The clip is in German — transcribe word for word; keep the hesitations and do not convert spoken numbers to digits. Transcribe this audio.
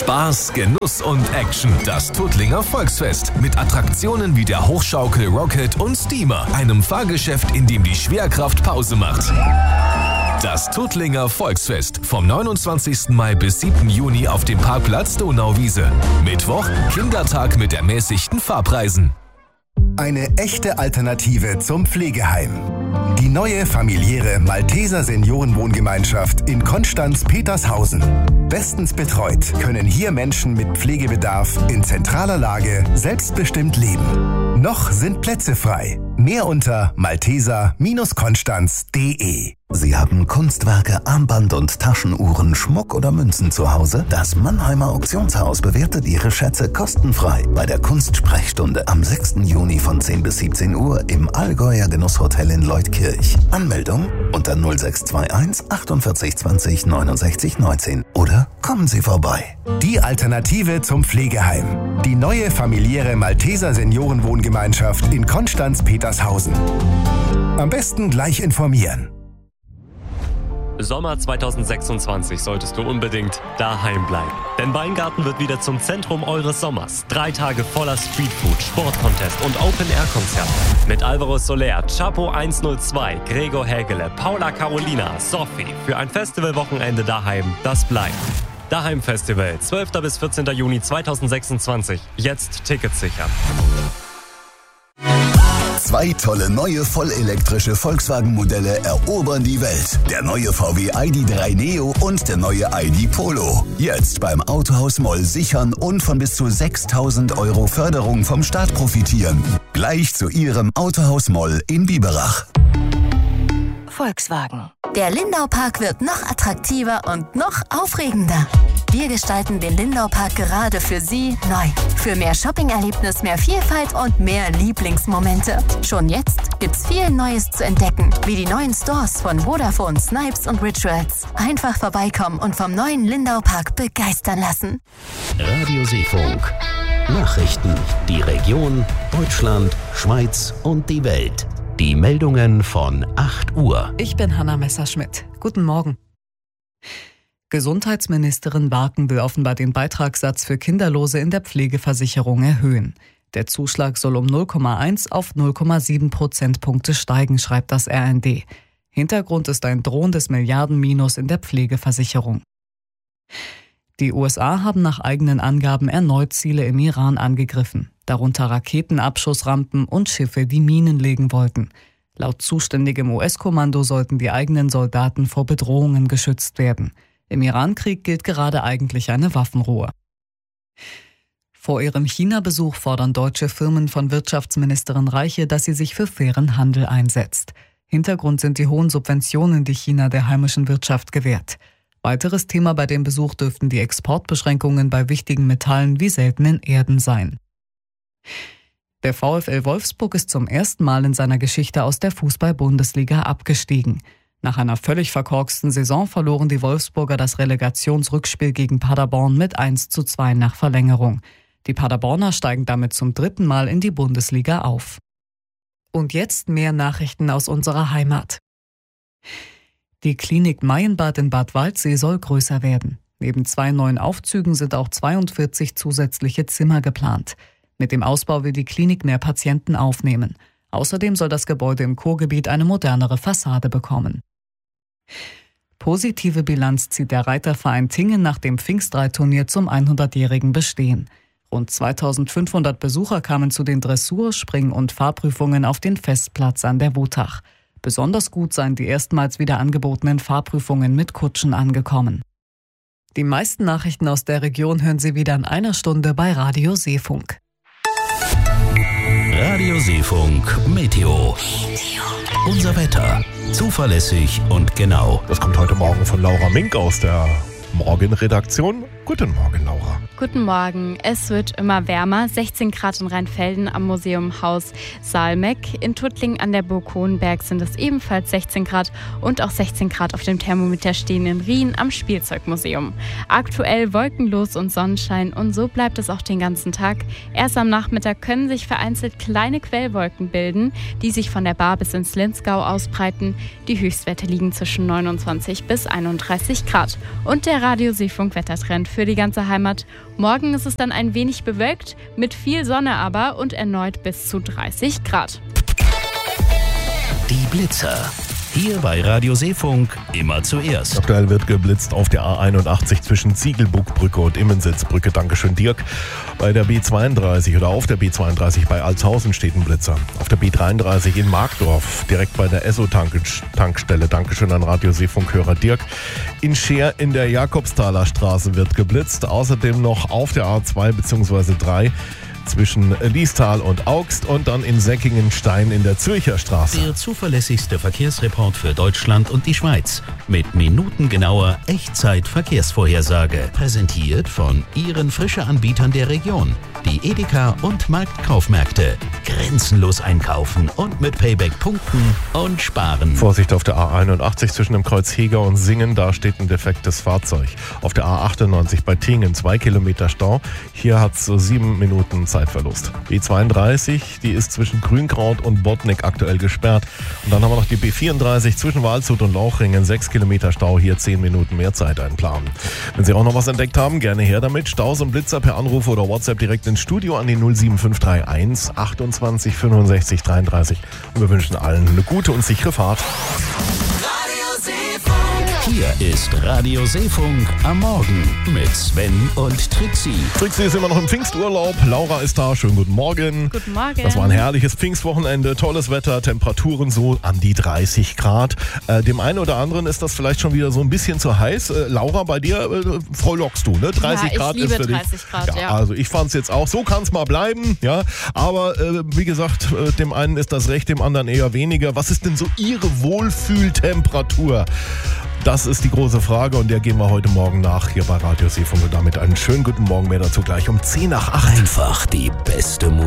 Spaß, Genuss und Action. Das Tuttlinger Volksfest mit Attraktionen wie der Hochschaukel Rocket und Steamer, einem Fahrgeschäft, in dem die Schwerkraft Pause macht. Das Tuttlinger Volksfest vom neunundzwanzigsten Mai bis siebten Juni auf dem Parkplatz Donauwiese. Mittwoch Kindertag mit ermäßigten Fahrpreisen. Eine echte Alternative zum Pflegeheim. Die neue familiäre Malteser Seniorenwohngemeinschaft in Konstanz-Petershausen. Bestens betreut können hier Menschen mit Pflegebedarf in zentraler Lage selbstbestimmt leben. Noch sind Plätze frei. Mehr unter malteser Konstanz punkt de. Sie haben Kunstwerke, Armband- und Taschenuhren, Schmuck oder Münzen zu Hause? Das Mannheimer Auktionshaus bewertet Ihre Schätze kostenfrei bei der Kunstsprechstunde am sechsten Juni von zehn bis siebzehn Uhr im Allgäuer Genusshotel in Leutkirch. Anmeldung unter null sechs zwei eins achtundvierzig zwanzig neunundsechzig neunzehn oder kommen Sie vorbei. Die Alternative zum Pflegeheim. Die neue familiäre Malteser Seniorenwohngemeinschaft in Konstanz-Petershausen. Am besten gleich informieren. Sommer zweitausendsechsundzwanzig solltest du unbedingt daheim bleiben. Denn Weingarten wird wieder zum Zentrum eures Sommers. Drei Tage voller Streetfood, Sportcontest und Open-Air-Konzerte. Mit Alvaro Soler, Chapo hundertzwei, Gregor Hägele, Paula Carolina, Sophie. Für ein Festivalwochenende daheim, das bleibt. Daheim Festival, zwölften bis vierzehnten Juni zweitausendsechsundzwanzig. Jetzt Tickets sichern. Zwei tolle neue vollelektrische Volkswagen-Modelle erobern die Welt. Der neue V W I D drei Neo und der neue I D Polo. Jetzt beim Autohaus Moll sichern und von bis zu sechstausend Euro Förderung vom Staat profitieren. Gleich zu Ihrem Autohaus Moll in Biberach. Volkswagen. Der Lindau-Park wird noch attraktiver und noch aufregender. Wir gestalten den Lindau-Park gerade für Sie neu. Für mehr Shopping-Erlebnis, mehr Vielfalt und mehr Lieblingsmomente. Schon jetzt gibt's viel Neues zu entdecken, wie die neuen Stores von Vodafone, Snipes und Rituals. Einfach vorbeikommen und vom neuen Lindau-Park begeistern lassen. Radio Seefunk. Nachrichten, die Region, Deutschland, Schweiz und die Welt. Die Meldungen von acht Uhr. Ich bin Hanna Messerschmidt. Guten Morgen. Gesundheitsministerin Barken will offenbar den Beitragssatz für Kinderlose in der Pflegeversicherung erhöhen. Der Zuschlag soll um null Komma eins auf null Komma sieben Prozentpunkte steigen, schreibt das R N D. Hintergrund ist ein drohendes Milliardenminus in der Pflegeversicherung. Die U S A haben nach eigenen Angaben erneut Ziele im Iran angegriffen, darunter Raketenabschussrampen und Schiffe, die Minen legen wollten. Laut zuständigem U S-Kommando sollten die eigenen Soldaten vor Bedrohungen geschützt werden. Im Iran-Krieg gilt gerade eigentlich eine Waffenruhe. Vor ihrem China-Besuch fordern deutsche Firmen von Wirtschaftsministerin Reiche, dass sie sich für fairen Handel einsetzt. Hintergrund sind die hohen Subventionen, die China der heimischen Wirtschaft gewährt. Weiteres Thema bei dem Besuch dürften die Exportbeschränkungen bei wichtigen Metallen wie seltenen Erden sein. Der VfL Wolfsburg ist zum ersten Mal in seiner Geschichte aus der Fußball-Bundesliga abgestiegen. Nach einer völlig verkorksten Saison verloren die Wolfsburger das Relegationsrückspiel gegen Paderborn mit eins zu zwei nach Verlängerung. Die Paderborner steigen damit zum dritten Mal in die Bundesliga auf. Und jetzt mehr Nachrichten aus unserer Heimat. Die Klinik Maienbad in Bad Waldsee soll größer werden. Neben zwei neuen Aufzügen sind auch zweiundvierzig zusätzliche Zimmer geplant. Mit dem Ausbau will die Klinik mehr Patienten aufnehmen. Außerdem soll das Gebäude im Kurgebiet eine modernere Fassade bekommen. Positive Bilanz zieht der Reiterverein Tingen nach dem Pfingstreitturnier zum hundertjährigen Bestehen. Rund zweitausendfünfhundert Besucher kamen zu den Dressur-, Spring- und Fahrprüfungen auf den Festplatz an der Wutach. Besonders gut seien die erstmals wieder angebotenen Fahrprüfungen mit Kutschen angekommen. Die meisten Nachrichten aus der Region hören Sie wieder in einer Stunde bei Radio Seefunk. Radio Seefunk Meteo. Unser Wetter. Zuverlässig und genau. Das kommt heute Morgen von Laura Mink aus der Morgenredaktion. Guten Morgen, Laura. Guten Morgen. Es wird immer wärmer. sechzehn Grad in Rheinfelden am Museumhaus Saalmeck. In Tuttlingen an der Burg Hohenberg sind es ebenfalls sechzehn Grad und auch sechzehn Grad auf dem Thermometer stehen in Rien am Spielzeugmuseum. Aktuell wolkenlos und Sonnenschein und so bleibt es auch den ganzen Tag. Erst am Nachmittag können sich vereinzelt kleine Quellwolken bilden, die sich von der Baar bis ins Linzgau ausbreiten. Die Höchstwerte liegen zwischen neunundzwanzig bis einunddreißig Grad. Und der Radio Seefunk Wettertrend für die ganze Heimat. Morgen ist es dann ein wenig bewölkt, mit viel Sonne aber und erneut bis zu dreißig Grad. Die Blitzer. Hier bei Radio Seefunk immer zuerst. Aktuell wird geblitzt auf der A einundachtzig zwischen Ziegelbuckbrücke und Immensitzbrücke. Dankeschön, Dirk. Bei der B zweiunddreißig oder auf der B zweiunddreißig bei Altshausen steht ein Blitzer. Auf der B dreiunddreißig in Markdorf, direkt bei der Esso-Tankstelle. Dankeschön an Radio Seefunk-Hörer Dirk. In Scheer in der Jakobsthaler Straße wird geblitzt. Außerdem noch auf der A zwei bzw. drei zwischen Liestal und Augst und dann in Säckingen-Stein in der Zürcher Straße. Der zuverlässigste Verkehrsreport für Deutschland und die Schweiz. Mit minutengenauer Echtzeit-Verkehrsvorhersage. Präsentiert von Ihren Frische-Anbietern der Region. Die Edeka und Marktkaufmärkte. Grenzenlos einkaufen und mit Payback punkten und sparen. Vorsicht auf der A einundachtzig zwischen dem Kreuz Heger und Singen, da steht ein defektes Fahrzeug. Auf der A achtundneunzig bei Tingen zwei Kilometer Stau. Hier hat es so sieben Minuten Zeitverlust. B zweiunddreißig, die ist zwischen Grünkraut und Bodnik aktuell gesperrt. Und dann haben wir noch die B vierunddreißig zwischen Waldshut und Lauchringen, sechs Kilometer Stau, hier zehn Minuten mehr Zeit einplanen. Wenn Sie auch noch was entdeckt haben, gerne her damit. Staus und Blitzer per Anruf oder WhatsApp direkt ins Studio an die null sieben fünf drei eins achtundzwanzig fünfundsechzig dreiunddreißig. Und wir wünschen allen eine gute und sichere Fahrt. Hier ist Radio Seefunk am Morgen mit Sven und Trixie. Trixie ist immer noch im Pfingsturlaub. Laura ist da. Schönen guten Morgen. Guten Morgen. Das war ein herrliches Pfingstwochenende. Tolles Wetter, Temperaturen so an die dreißig Grad. Äh, dem einen oder anderen ist das vielleicht schon wieder so ein bisschen zu heiß. Äh, Laura, bei dir äh, frohlockst du, ne? dreißig ja, Grad ich liebe ist für dich. dreißig Grad, ja. ja. Also ich fand es jetzt auch. So kann es mal bleiben. Ja. Aber äh, wie gesagt, äh, dem einen ist das recht, dem anderen eher weniger. Was ist denn so Ihre Wohlfühltemperatur? Das ist die große Frage und der gehen wir heute Morgen nach hier bei Radio Seefunk. Und damit einen schönen guten Morgen, mehr dazu gleich um zehn nach acht. Einfach die beste Musik.